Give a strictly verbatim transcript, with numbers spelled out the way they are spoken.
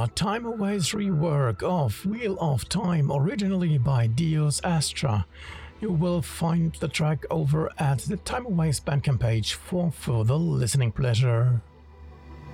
a Time Awaits rework of Wheel of Time, originally by Dios Astra. You will find the track over at the Time Awaits Bandcamp page for further listening pleasure.